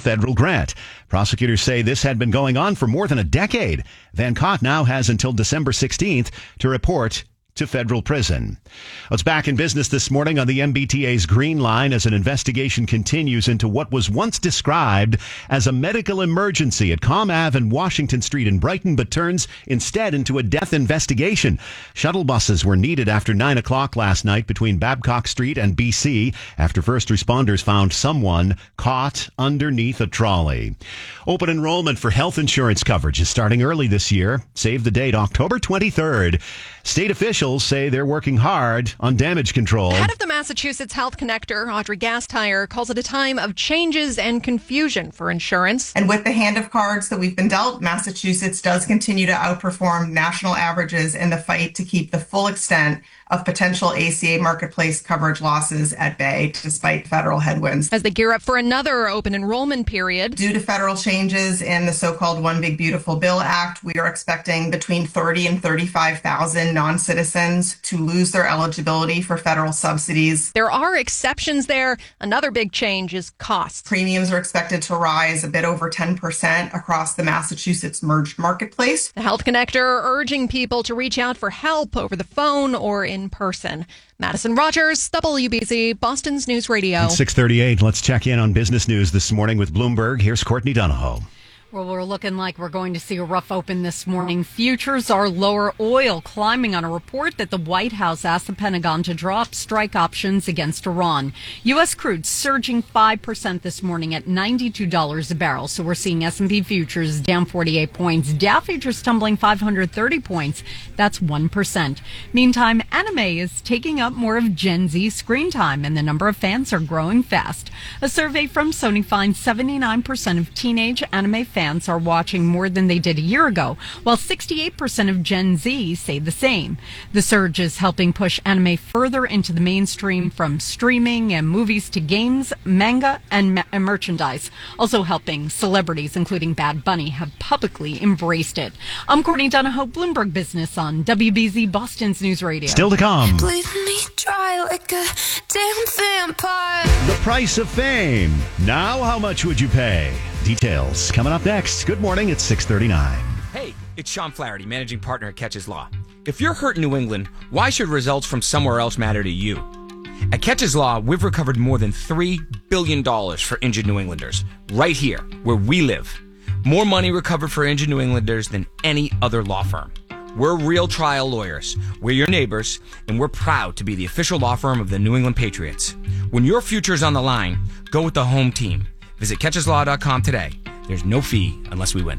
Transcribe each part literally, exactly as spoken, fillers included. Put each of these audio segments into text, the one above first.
federal grant. Prosecutors say this had been going on for more than a decade. Van Cott now has until December sixteenth to report to federal prison. It's back in business this morning on the M B T A's Green Line as an investigation continues into what was once described as a medical emergency at Comm Ave and Washington Street in Brighton, but turns instead into a death investigation. Shuttle buses were needed after nine o'clock last night between Babcock Street and B C after first responders found someone caught underneath a trolley. Open enrollment for health insurance coverage is starting early this year. Save the date, October twenty-third. State officials say they're working hard on damage control. Head of the Massachusetts Health Connector, Audrey Gastire, calls it a time of changes and confusion for insurance. And with the hand of cards that we've been dealt, Massachusetts does continue to outperform national averages in the fight to keep the full extent of potential A C A marketplace coverage losses at bay, despite federal headwinds. As they gear up for another open enrollment period. Due to federal changes in the so-called One Big Beautiful Bill Act, we are expecting between thirty and thirty-five thousand non-citizens to lose their eligibility for federal subsidies. There are exceptions there. Another big change is costs. Premiums are expected to rise a bit over ten percent across the Massachusetts merged marketplace. The Health Connector urging people to reach out for help over the phone or in person. Madison Rogers, W B Z, Boston's News Radio. It's six thirty-eight. Let's check in on business news this morning with Bloomberg. Here's Courtney Donahoe. Well, we're looking like we're going to see a rough open this morning. Futures are lower, oil climbing on a report that the White House asked the Pentagon to drop strike options against Iran. U S crude surging five percent this morning at ninety-two dollars a barrel. So we're seeing S and P futures down forty-eight points. Dow futures tumbling five hundred thirty points. That's one percent. Meantime, anime is taking up more of Gen Z screen time, and the number of fans are growing fast. A survey from Sony finds seventy-nine percent of teenage anime fans are watching more than they did a year ago, while sixty-eight percent of Gen Z say the same. The surge is helping push anime further into the mainstream, from streaming and movies to games, manga, and, ma- and merchandise. Also helping celebrities, including Bad Bunny, have publicly embraced it. I'm Courtney Donahoe, Bloomberg Business on W B Z, Boston's News Radio. Still to come. Leave me dry like a damn vampire. The price of fame. Now, how much would you pay? Details coming up next. Good morning. It's six thirty-nine. Hey, it's Sean Flaherty, managing partner at Catches Law. If you're hurt in New England, why should results from somewhere else matter to you? At Catches Law, we've recovered more than three billion dollars for injured New Englanders, right here, where we live. More money recovered for injured New Englanders than any other law firm. We're real trial lawyers. We're your neighbors, and we're proud to be the official law firm of the New England Patriots. When your future's on the line, go with the home team. Visit catches law dot com today. There's no fee unless we win.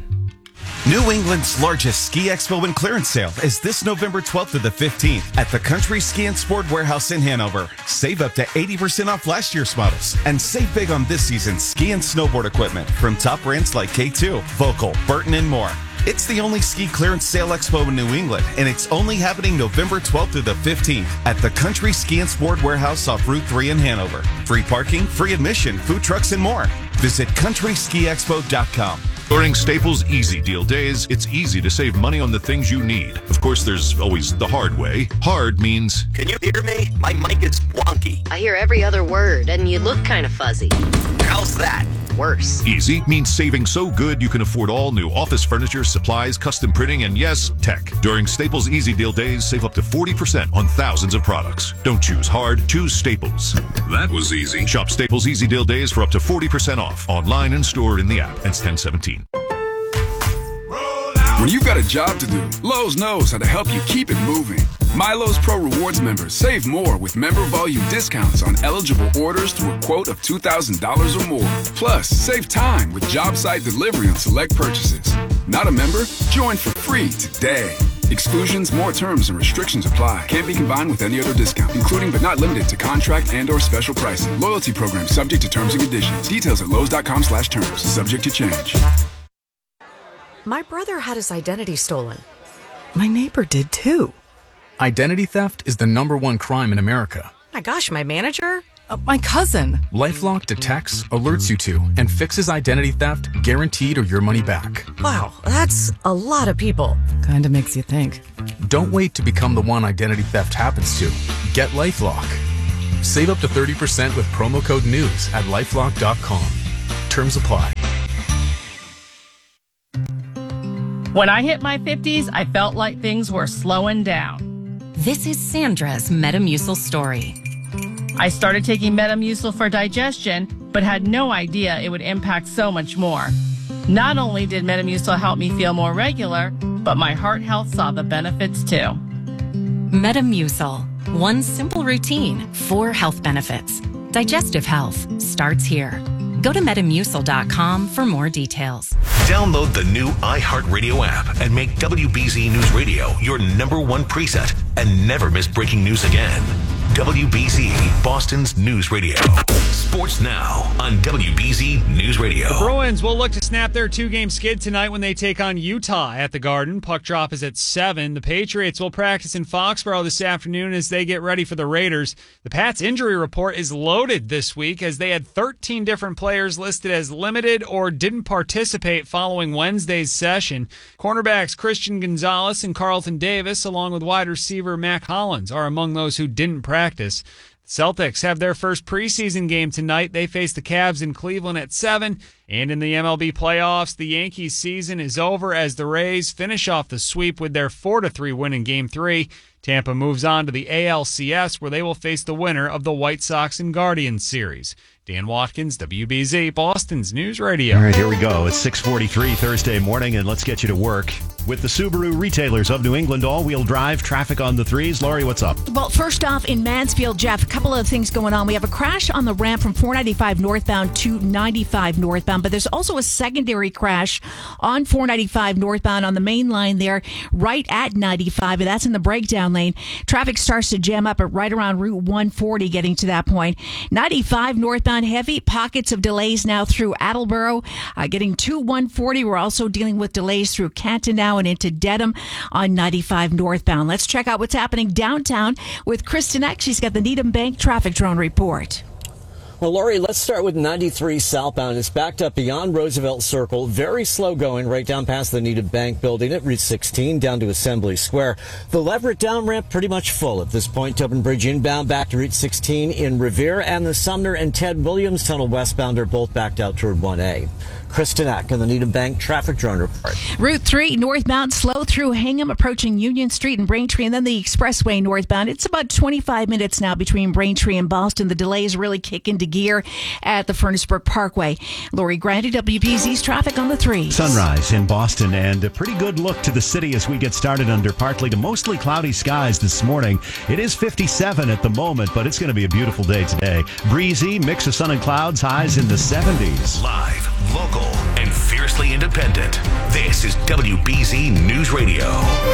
New England's largest ski expo and clearance sale is this November twelfth to the fifteenth at the Country Ski and Sport Warehouse in Hanover. Save up to eighty percent off last year's models and save big on this season's ski and snowboard equipment from top brands like K two, Volkel, Burton, and more. It's the only ski clearance sale expo in New England, and it's only happening November twelfth through the fifteenth at the Country Ski and Sport Warehouse off Route three in Hanover. Free parking, free admission, food trucks, and more. Visit country ski expo dot com. During Staples Easy Deal Days, it's easy to save money on the things you need. Of course, there's always the hard way. Hard means... Can you hear me? My mic is wonky. I hear every other word, and you look kind of fuzzy. How's that? Worse. Easy means saving so good you can afford all new office furniture, supplies, custom printing, and yes, tech. During Staples Easy Deal Days, save up to forty percent on thousands of products. Don't choose hard, choose Staples. That was easy. Shop Staples Easy Deal Days for up to forty percent off. Online and store in the app. Ends ten seventeen. When you've got a job to do, Lowe's knows how to help you keep it moving. MyLowe's Pro Rewards members save more with member volume discounts on eligible orders through a quote of two thousand dollars or more. Plus, save time with job site delivery on select purchases. Not a member? Join for free today. Exclusions, more terms, and restrictions apply. Can't be combined with any other discount, including but not limited to contract and or special pricing. Loyalty program subject to terms and conditions. Details at lowes dot com slash terms. Subject to change. My brother had his identity stolen. My neighbor did too. Identity theft is the number one crime in America. My gosh, my manager? Uh, my cousin. LifeLock detects, alerts you to, and fixes identity theft, guaranteed or your money back. Wow, that's a lot of people. Kinda makes you think. Don't wait to become the one identity theft happens to. Get LifeLock. Save up to thirty percent with promo code NEWS at lifelock dot com. Terms apply. When I hit my fifties, I felt like things were slowing down. This is Sandra's Metamucil story. I started taking Metamucil for digestion, but had no idea it would impact so much more. Not only did Metamucil help me feel more regular, but my heart health saw the benefits too. Metamucil. One simple routine, four health benefits. Digestive health starts here. Go to metamucil dot com for more details. Download the new iHeartRadio app and make W B Z News Radio your number one preset and never miss breaking news again. W B Z, Boston's news radio. Sports now on W B Z News Radio. The Bruins will look to snap their two-game skid tonight when they take on Utah at the Garden. Puck drop is at seven. The Patriots will practice in Foxborough this afternoon as they get ready for the Raiders. The Pats' injury report is loaded this week as they had thirteen different players listed as limited or didn't participate following Wednesday's session. Cornerbacks Christian Gonzalez and Carlton Davis, along with wide receiver Mac Hollins, are among those who didn't practice. Practice. Celtics have their first preseason game tonight. They face the Cavs in Cleveland at seven. And in the M L B playoffs, the Yankees season is over as the Rays finish off the sweep with their four to three win in Game three. Tampa moves on to the A L C S, where they will face the winner of the White Sox and Guardians series. Dan Watkins, W B Z, Boston's News Radio. All right, here we go. It's six forty-three Thursday morning, and let's get you to work. With the Subaru retailers of New England, all-wheel drive, traffic on the threes. Lori, what's up? Well, first off, in Mansfield, Jeff, a couple of things going on. We have a crash on the ramp from four ninety-five northbound to ninety-five northbound, but there's also a secondary crash on four ninety-five northbound on the main line there, right at ninety-five, and that's in the breakdown lane. Traffic starts to jam up at right around Route one forty getting to that point. ninety-five northbound heavy, pockets of delays now through Attleboro, uh, getting to one forty. We're also dealing with delays through Canton now and into Dedham on ninety-five northbound. Let's check out what's happening downtown with Kristen Eck. She's got the Needham Bank traffic drone report. Well, Lori, let's start with ninety-three southbound. It's backed up beyond Roosevelt Circle. Very slow going right down past the Needham Bank building at Route sixteen down to Assembly Square. The Leverett down ramp pretty much full at this point. Tobin Bridge inbound back to Route sixteen in Revere, and the Sumner and Ted Williams Tunnel westbound are both backed out toward one A. Kristen Eck on the Needham Bank traffic drone report. Route three northbound, slow through Hingham, approaching Union Street and Braintree, and then the expressway northbound. It's about twenty-five minutes now between Braintree and Boston. The delays really kick into gear at the Furnace Brook Parkway. Lori Grandi, W B Z's traffic on the three. Sunrise in Boston, and a pretty good look to the city as we get started under partly to mostly cloudy skies this morning. It is fifty-seven at the moment, but it's going to be a beautiful day today. Breezy, mix of sun and clouds, highs in the seventies. Live, local, and fiercely independent. This is W B Z News Radio.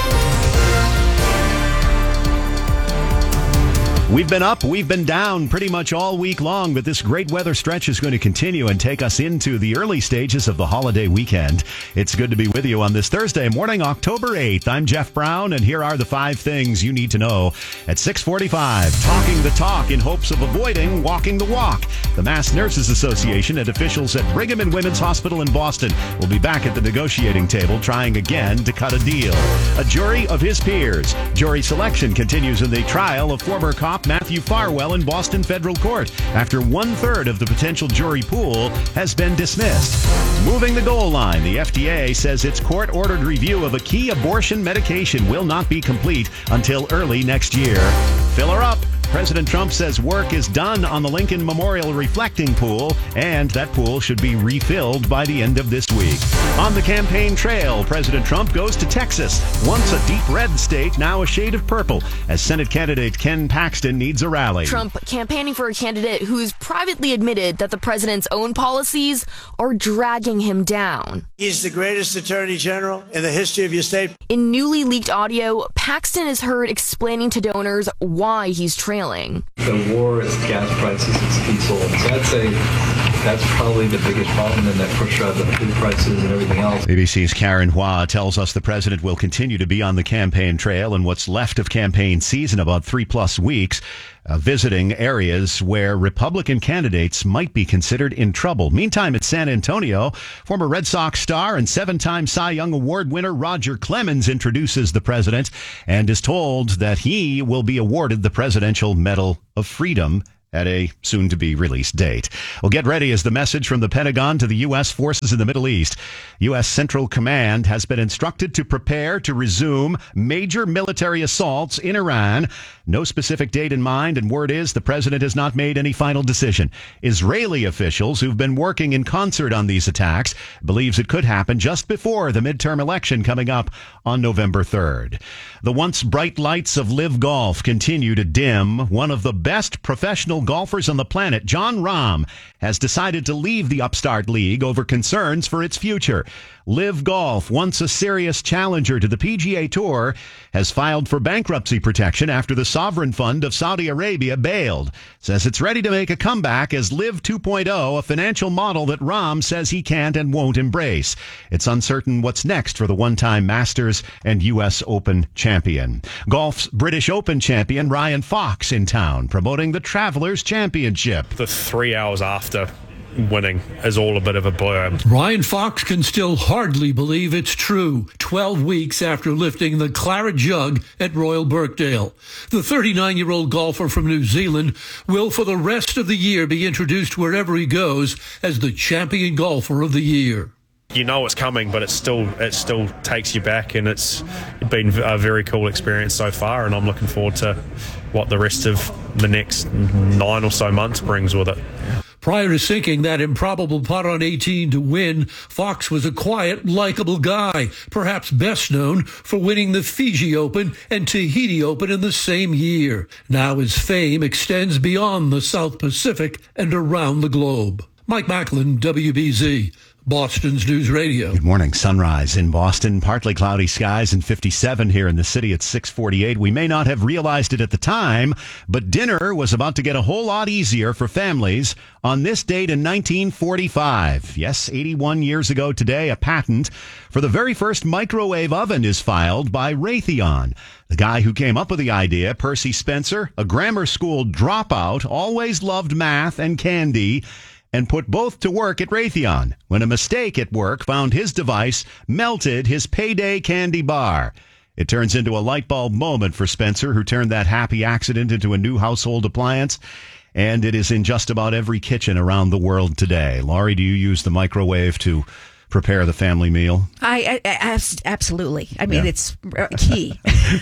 We've been up, we've been down pretty much all week long, but this great weather stretch is going to continue and take us into the early stages of the holiday weekend. It's good to be with you on this Thursday morning, October eighth. I'm Jeff Brown, and here are the five things you need to know at six forty-five. Talking the talk in hopes of avoiding walking the walk. The Mass Nurses Association and officials at Brigham and Women's Hospital in Boston will be back at the negotiating table trying again to cut a deal. A jury of his peers. Jury selection continues in the trial of former cop Matthew Farwell in Boston Federal Court after one-third of the potential jury pool has been dismissed. Moving the goal line, the F D A says its court-ordered review of a key abortion medication will not be complete until early next year. Fill her up. President Trump says work is done on the Lincoln Memorial reflecting pool, and that pool should be refilled by the end of this week. On the campaign trail, President Trump goes to Texas, once a deep red state, now a shade of purple, as Senate candidate Ken Paxton needs a rally. Trump campaigning for a candidate who's privately admitted that the president's own policies are dragging him down. He's the greatest attorney general in the history of your state. In newly leaked audio, Paxton is heard explaining to donors why he's trailing. The war is gas prices, it's diesel. So I'd say that's probably the biggest problem, and that push out the food prices and everything else. A B C's Karen Hua tells us the president will continue to be on the campaign trail in what's left of campaign season, about three plus weeks, uh, visiting areas where Republican candidates might be considered in trouble. Meantime, at San Antonio, former Red Sox star and seven-time Cy Young Award winner Roger Clemens introduces the president and is told that he will be awarded the Presidential Medal of Freedom at a soon-to-be-released date. Well, get ready as the message from the Pentagon to the U S forces in the Middle East. U S Central Command has been instructed to prepare to resume major military assaults in Iran. No specific date in mind, and word is the president has not made any final decision. Israeli officials who've been working in concert on these attacks believes it could happen just before the midterm election coming up on November third. The once bright lights of Live Golf continue to dim. One of the best professional golfers on the planet, Jon Rahm, has decided to leave the upstart league over concerns for its future. Live Golf, once a serious challenger to the P G A Tour, has filed for bankruptcy protection after the sovereign fund of Saudi Arabia bailed. Says it's ready to make a comeback as Live two point oh, a financial model that Rahm says he can't and won't embrace. It's uncertain what's next for the one-time Masters and U S Open champion. Golf's British Open champion Ryan Fox in town, promoting the Travelers Championship. The three hours after winning is all a bit of a blur. Ryan Fox can still hardly believe it's true. twelve weeks after lifting the claret jug at Royal Birkdale. The thirty-nine-year-old golfer from New Zealand will for the rest of the year be introduced wherever he goes as the champion golfer of the year. You know it's coming, but it still it still takes you back, and it's been a very cool experience so far, and I'm looking forward to what the rest of the next nine or so months brings with it. Prior to sinking that improbable putt on eighteen to win, Fox was a quiet, likable guy, perhaps best known for winning the Fiji Open and Tahiti Open in the same year. Now his fame extends beyond the South Pacific and around the globe. Mike Macklin, W B Z. Boston's News Radio. Good morning. Sunrise in Boston. Partly cloudy skies and fifty-seven here in the city at six forty-eight. We may not have realized it at the time, but dinner was about to get a whole lot easier for families on this date in nineteen forty-five. Yes, eighty-one years ago today, a patent for the very first microwave oven is filed by Raytheon. The guy who came up with the idea, Percy Spencer, a grammar school dropout, always loved math and candy, and put both to work at Raytheon when a mistake at work found his device melted his payday candy bar. It turns into a light bulb moment for Spencer, who turned that happy accident into a new household appliance, and it is in just about every kitchen around the world today. Laurie, do you use the microwave to prepare the family meal? I, I, I absolutely. I mean, yeah. It's key.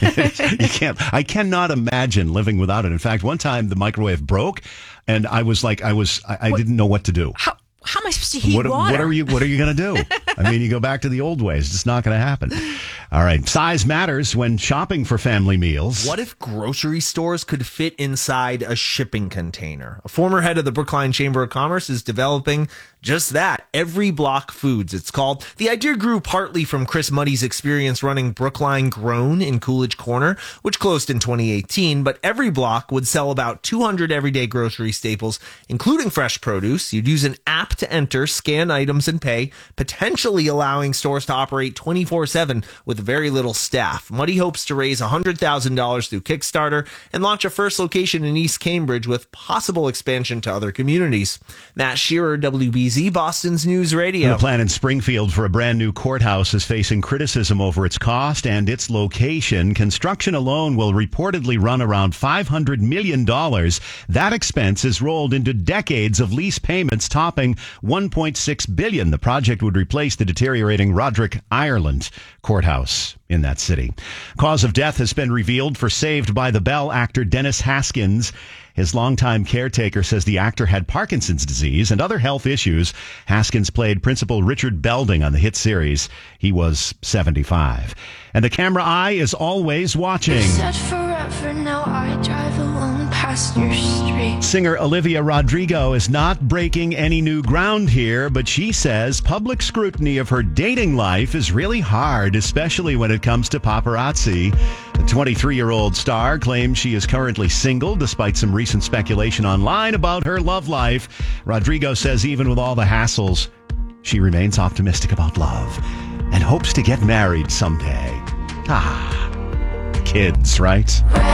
You can't. I cannot imagine living without it. In fact, one time the microwave broke, and I was like, I was, I, I didn't know what to do. How, how am I supposed to heat what, water? What are you? What are you going to do? I mean, you go back to the old ways. It's just not going to happen. All right. Size matters when shopping for family meals. What if grocery stores could fit inside a shipping container? A former head of the Brookline Chamber of Commerce is developing just that. Every Block Foods, it's called. The idea grew partly from Chris Muddy's experience running Brookline Grown in Coolidge Corner, which closed in twenty eighteen. But Every Block would sell about two hundred everyday grocery staples, including fresh produce. You'd use an app to enter, scan items, and pay, potentially allowing stores to operate twenty-four seven with very little staff. Muddy hopes to raise one hundred thousand dollars through Kickstarter and launch a first location in East Cambridge with possible expansion to other communities. Matt Shearer, W B Z, Boston's News Radio. The plan in Springfield for a brand new courthouse is facing criticism over its cost and its location. Construction alone will reportedly run around five hundred million dollars. That expense is rolled into decades of lease payments topping one point six billion dollars. The project would replace the deteriorating Roderick Ireland courthouse in that city. Cause of death has been revealed for Saved by the Bell actor Dennis Haskins. His longtime caretaker says the actor had Parkinson's disease and other health issues. Haskins played Principal Richard Belding on the hit series. He was seventy-five. And the camera eye is always watching. Said forever, now I drive alone past your street. Singer Olivia Rodrigo is not breaking any new ground here, but she says public scrutiny of her dating life is really hard, especially when it comes to paparazzi. The twenty-three-year-old star claims she is currently single, despite some recent speculation online about her love life. Rodrigo says even with all the hassles, she remains optimistic about love and hopes to get married someday. Ah, kids, right?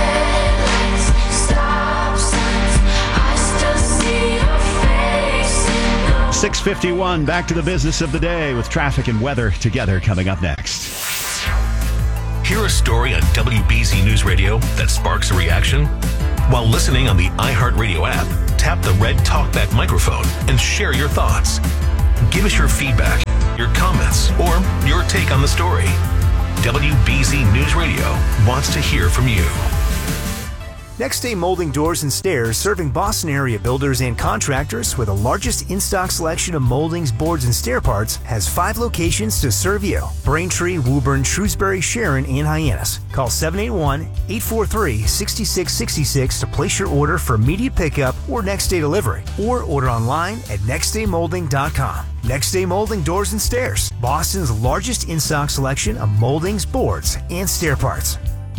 six fifty-one, back to the business of the day with traffic and weather together coming up next. Hear a story on W B Z News Radio that sparks a reaction? While listening on the iHeartRadio app, tap the red TalkBack microphone and share your thoughts. Give us your feedback, your comments, or your take on the story. W B Z News Radio wants to hear from you. Next Day Molding Doors and Stairs, serving Boston area builders and contractors with the largest in-stock selection of moldings, boards, and stair parts, has five locations to serve you. Braintree, Woburn, Shrewsbury, Sharon, and Hyannis. Call seven eight one, eight four three, six six six six to place your order for immediate pickup or next day delivery, or order online at next day molding dot com. Next Day Molding Doors and Stairs, Boston's largest in-stock selection of moldings, boards, and stair parts.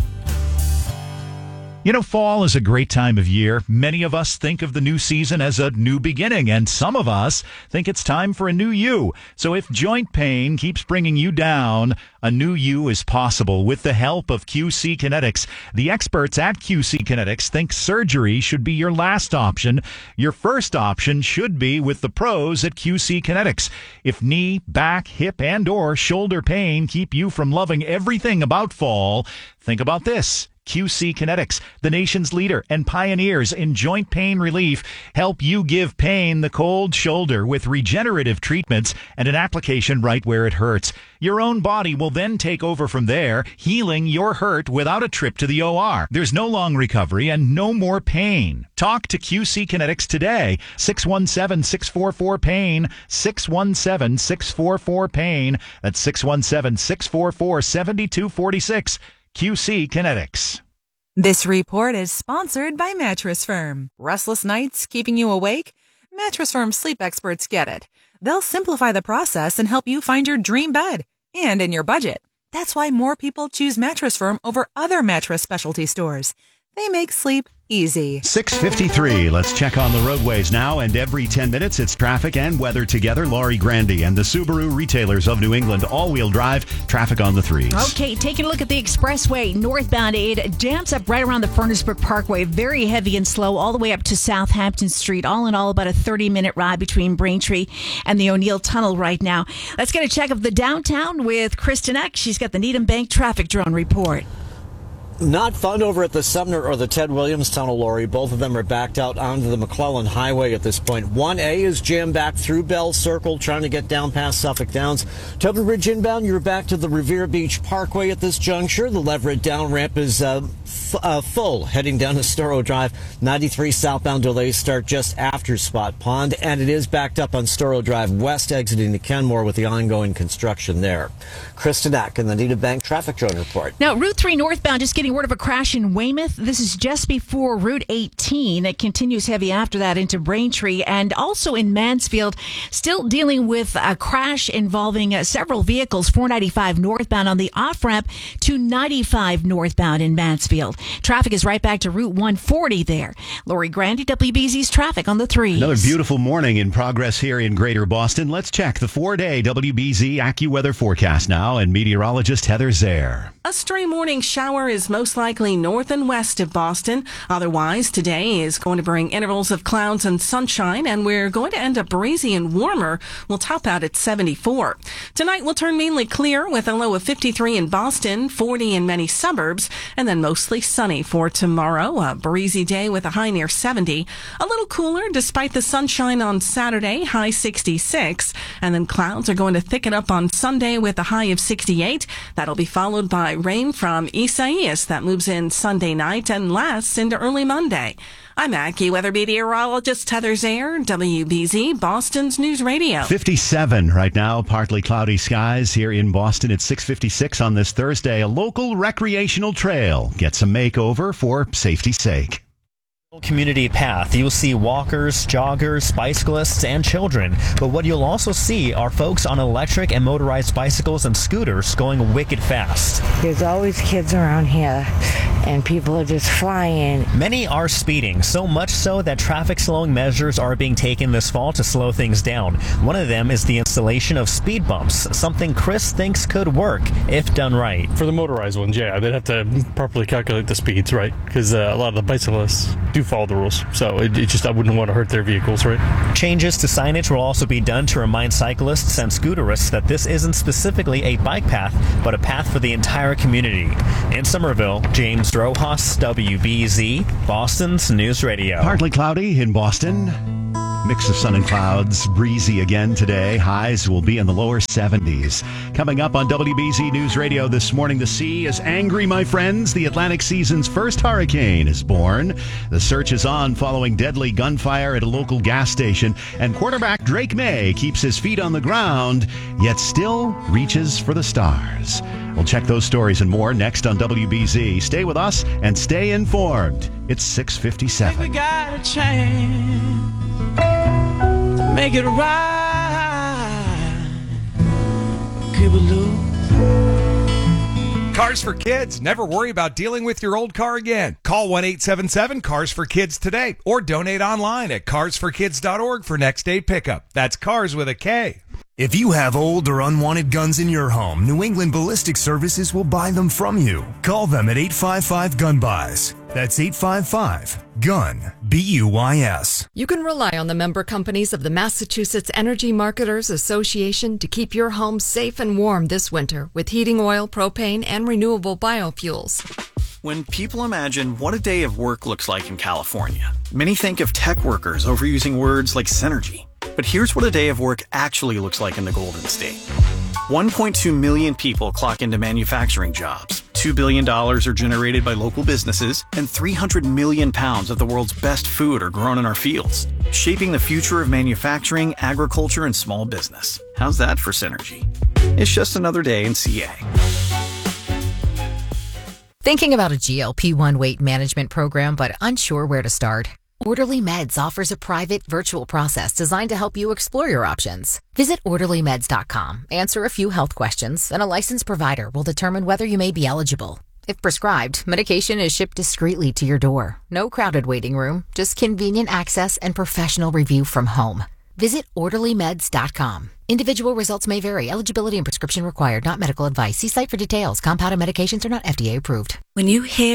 You know, fall is a great time of year. Many of us think of the new season as a new beginning, and some of us think it's time for a new you. So if joint pain keeps bringing you down, a new you is possible with the help of Q C Kinetics. The experts at Q C Kinetics think surgery should be your last option. Your first option should be with the pros at Q C Kinetics. If knee, back, hip, and or shoulder pain keep you from loving everything about fall, think about this. Q C Kinetics, the nation's leader and pioneers in joint pain relief, help you give pain the cold shoulder with regenerative treatments and an application right where it hurts. Your own body will then take over from there, healing your hurt without a trip to the O R. There's no long recovery and no more pain. Talk to Q C Kinetics today. six one seven, six four four, PAIN, six one seven, six four four, PAIN. That's six one seven, six four four, seven two four six. Q C Kinetics. This report is sponsored by Mattress Firm. Restless nights keeping you awake? Mattress Firm sleep experts get it. They'll simplify the process and help you find your dream bed and in your budget. That's why more people choose Mattress Firm over other mattress specialty stores. They make sleep easy. six fifty-three. Let's check on the roadways now. And every ten minutes, it's traffic and weather together. Laurie Grandy and the Subaru retailers of New England all-wheel drive. Traffic on the threes. Okay, taking a look at the expressway. Northbound, it jams up right around the Furnace Brook Parkway. Very heavy and slow all the way up to Southampton Street. All in all, about a thirty-minute ride between Braintree and the O'Neill Tunnel right now. Let's get a check of the downtown with Kristen Eck. She's got the Needham Bank traffic drone report. Not fun over at the Sumner or the Ted Williams Tunnel, Laurie. Both of them are backed out onto the McClellan Highway at this point. one A is jammed back through Bell Circle, trying to get down past Suffolk Downs. Tobin Bridge inbound, you're back to the Revere Beach Parkway at this juncture. The Leverett down ramp is uh, f- uh, full, heading down to Storrow Drive. ninety-three southbound delays start just after Spot Pond, and it is backed up on Storrow Drive West, exiting to Kenmore with the ongoing construction there. Kristen Eck in the Needham Bank traffic drone report. Now, Route three northbound, just getting word of a crash in Weymouth. This is just before Route eighteen. It continues heavy after that into Braintree, and also in Mansfield, still dealing with a crash involving uh, several vehicles. four ninety-five northbound on the off-ramp to ninety-five northbound in Mansfield. Traffic is right back to Route one forty there. Lori Grandy, W B Z's traffic on the threes. Another beautiful morning in progress here in Greater Boston. Let's check the four-day W B Z AccuWeather forecast now, and meteorologist Heather Zare. A stray morning shower is most likely north and west of Boston. Otherwise, today is going to bring intervals of clouds and sunshine, and we're going to end up breezy and warmer. We'll top out at seventy-four. Tonight will turn mainly clear with a low of fifty-three in Boston, forty in many suburbs, and then mostly sunny for tomorrow. A breezy day with a high near seventy. A little cooler despite the sunshine on Saturday, high sixty-six. And then clouds are going to thicken up on Sunday with a high of sixty-eight. That'll be followed by rain from Isaias that moves in Sunday night and lasts into early Monday. I'm AccuWeather meteorologist Heather Zare, W B Z, Boston's News Radio. fifty-seven right now, partly cloudy skies here in Boston. It's six fifty-six on this Thursday. A local recreational trail gets a makeover for safety's sake. Community path. You'll see walkers, joggers, bicyclists, and children. But what you'll also see are folks on electric and motorized bicycles and scooters going wicked fast. There's always kids around here, and people are just flying. Many are speeding, so much so that traffic slowing measures are being taken this fall to slow things down. One of them is the installation of speed bumps, something Chris thinks could work if done right. For the motorized ones, yeah, they'd have to properly calculate the speeds, right? Because uh, a lot of the bicyclists do follow the rules. So it, it just I wouldn't want to hurt their vehicles, right? Changes to signage will also be done to remind cyclists and scooterists that this isn't specifically a bike path, but a path for the entire community. In Somerville, James Rojas, W B Z, Boston's News Radio. Partly cloudy in Boston. Mix of sun and clouds, breezy again today. Highs will be in the lower seventies. Coming up on W B Z News Radio this morning, the sea is angry, my friends. The Atlantic season's first hurricane is born. The search is on following deadly gunfire at a local gas station. And quarterback Drake May keeps his feet on the ground, yet still reaches for the stars. We'll check those stories and more next on W B Z. Stay with us and stay informed. It's six fifty-seven. We got a chance. Make it right. Keep it loose. Cars for Kids. Never worry about dealing with your old car again. Call one eight seven seven cars for kids today or donate online at cars for kids dot org for next day pickup. That's cars with a K. If you have old or unwanted guns in your home, New England Ballistic Services will buy them from you. Call them at eight five five gun buys. That's eight five five gun B U Y S. You can rely on the member companies of the Massachusetts Energy Marketers Association to keep your home safe and warm this winter with heating oil, propane, and renewable biofuels. When people imagine what a day of work looks like in California, many think of tech workers overusing words like synergy. But here's what a day of work actually looks like in the Golden State. one point two million people clock into manufacturing jobs. two billion dollars are generated by local businesses, and three hundred million pounds of the world's best food are grown in our fields, shaping the future of manufacturing, agriculture, and small business. How's that for synergy? It's just another day in C A. Thinking about a G L P one weight management program but unsure where to start? Orderly Meds offers a private, virtual process designed to help you explore your options. Visit orderly meds dot com, answer a few health questions, and a licensed provider will determine whether you may be eligible. If prescribed, medication is shipped discreetly to your door. No crowded waiting room, just convenient access and professional review from home. Visit orderly meds dot com. Individual results may vary. Eligibility and prescription required. Not medical advice. See site for details. Compounded medications are not F D A approved. When you hear